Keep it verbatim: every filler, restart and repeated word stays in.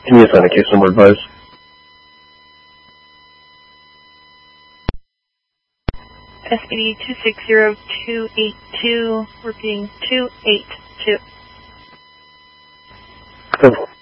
Can you authenticate some more advice? S B D two six zero two eight two, repeating two eight two. Cool.